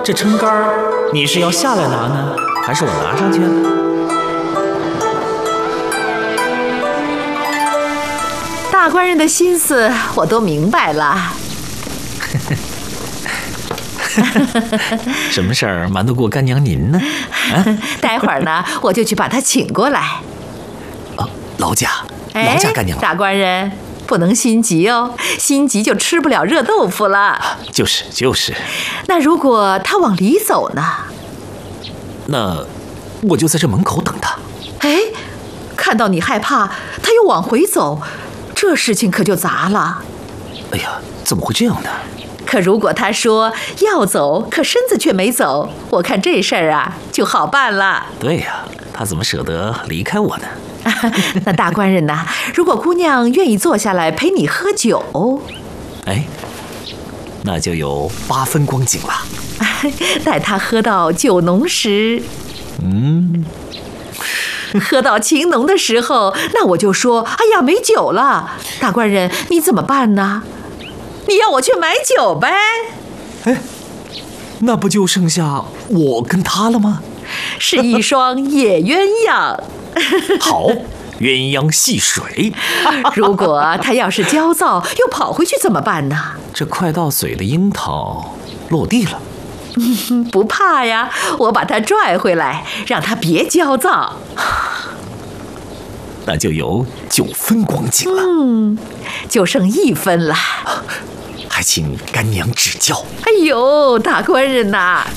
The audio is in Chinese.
这撑杆你是要下来拿呢，还是我拿上去？ 大官人的心思我都明白了。 什么事儿瞒得过干娘您呢？ 待会儿呢，我就去把他请过来。 劳驾干娘。 大官人不能心急哦，心急就吃不了热豆腐了。 就是。 那如果他往里走呢？ 那我就在这门口等他。 看到你害怕，他又往回走，这事情可就砸了。 哎呀，怎么会这样呢？ 可如果他说要走，可身子却没走，我看这事儿啊就好办了。 对呀，他怎么舍得离开我呢？ 那大官人呐，如果姑娘愿意坐下来陪你喝酒， 那就有8分光景了。 待她喝到酒浓时，喝到情浓的时候，那我就说，哎呀，没酒了。大官人，你怎么办呢？你要我去买酒呗？ 那不就剩下我跟他了吗？ 是一双野鸳鸯。 好，鸳鸯戏水。 如果他要是焦躁又跑回去怎么办呢？ 这快到嘴的樱桃落地了。 不怕呀，我把他拽回来，让他别焦躁。 那就有9分光景了。 就剩1分了。 还请干娘指教。 哎呦，大官人呐，